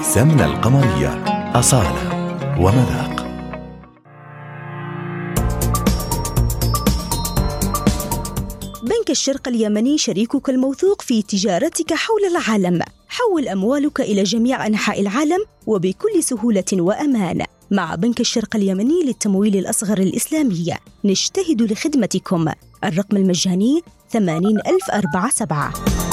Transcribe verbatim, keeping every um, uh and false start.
السمنة القمرية، أصالة ومذاق. بنك الشرق اليمني شريكك الموثوق في تجارتك حول العالم. حول أموالك إلى جميع أنحاء العالم وبكل سهولة وأمان. مع بنك الشرق اليمني للتمويل الأصغر الإسلامي، نجتهد لخدمتكم. الرقم المجاني ثمانين ألف وأربعة وسبعين.